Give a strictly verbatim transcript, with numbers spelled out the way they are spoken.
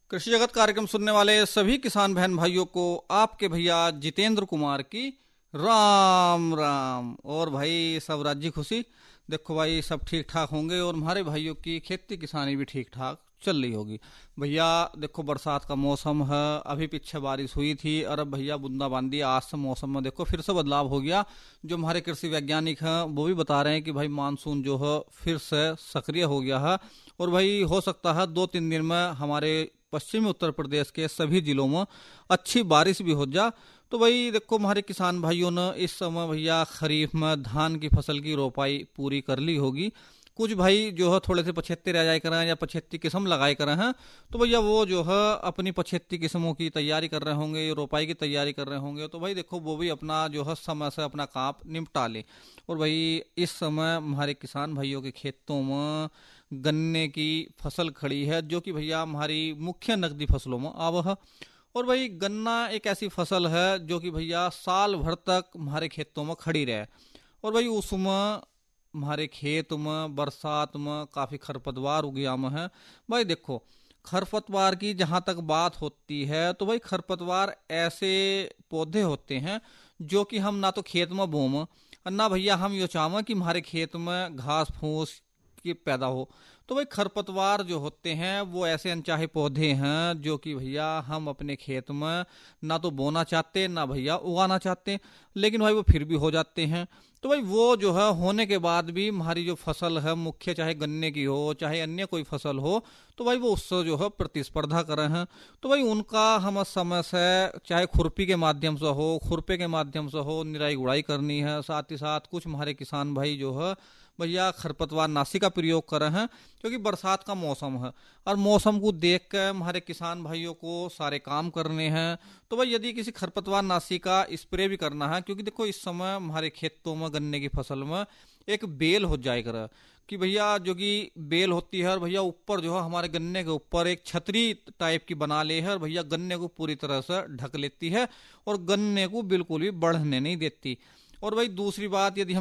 कृषि जगत कार्यक्रम सुनने वाले सभी किसान बहन भाइयों को आपके भैया जितेंद्र कुमार की राम राम। और भाई सब राज्य खुशी। देखो भाई सब ठीक ठाक होंगे और हमारे भाइयों की खेती किसानी भी ठीक ठाक चल रही होगी। भैया देखो बरसात का मौसम है, अभी पीछे बारिश हुई थी और अब भैया बूंदाबांदी। आज से मौसम में देखो फिर से बदलाव हो गया। जो हमारे कृषि वैज्ञानिक हैं वो भी बता रहे हैं कि भाई मानसून जो है फिर से सक्रिय हो गया है और भाई हो सकता है दो तीन दिन में हमारे पश्चिमी उत्तर प्रदेश के सभी जिलों में अच्छी बारिश भी हो जा। तो भाई देखो हमारे किसान भाइयों ने इस समय भैया खरीफ में धान की फसल की रोपाई पूरी कर ली होगी। कुछ भाई जो है थोड़े से पछेत्ती रह जाए करें या पछेत्ती किस्म लगाए करें हैं, तो भैया वो जो है अपनी पछेत्ती किस्मों की तैयारी कर रहे होंगे, रोपाई की तैयारी कर रहे होंगे। तो भाई देखो वो भी अपना जो है समय से अपना काम निपटा ले। और भाई इस समय हमारे किसान भाइयों के खेतों में गन्ने की फसल खड़ी है, जो कि भैया हमारी मुख्य नकदी फसलों में आव है। और भाई गन्ना एक ऐसी फसल है जो कि भैया साल भर तक हमारे खेतों में खड़ी रहे। और भाई उसमें हमारे खेत में बरसात में काफी खरपतवार उगियाम है। भाई देखो खरपतवार की जहां तक बात होती है तो भाई खरपतवार ऐसे पौधे होते हैं जो कि हम ना तो खेत में बोम और ना भैया हम ये चाहें कि हमारे खेत में घास फूस की पैदा हो। तो भाई खरपतवार जो होते हैं वो ऐसे अनचाहे पौधे हैं जो कि भैया हम अपने खेत में ना तो बोना चाहते ना भैया उगाना चाहते, लेकिन भाई वो फिर भी हो जाते हैं। तो भाई वो जो है होने के बाद भी हमारी जो फसल है मुख्य चाहे गन्ने की हो चाहे अन्य कोई फसल हो, तो भाई वो उससे जो है प्रतिस्पर्धा कर रहे हैं। तो भाई उनका हम समय से चाहे खुरपी के माध्यम से हो खुरपे के माध्यम से हो निराई गुड़ाई करनी है। साथ ही साथ कुछ हमारे किसान भाई जो है भैया खरपतवार नाशी का प्रयोग कर रहे हैं क्योंकि बरसात का मौसम है और मौसम को देख कर हमारे किसान भाइयों को सारे काम करने हैं। तो भाई यदि किसी खरपतवार नाशी का स्प्रे भी करना है, क्योंकि देखो इस समय हमारे खेतों में गन्ने की फसल में एक बेल हो जाएगा कि भैया जो कि बेल होती है और भैया ऊपर जो है हमारे गन्ने के ऊपर एक छतरी टाइप की बना ले है और भैया गन्ने को पूरी तरह से ढक लेती है और गन्ने को बिल्कुल भी बढ़ने नहीं देती। और भाई दूसरी बात यदि हम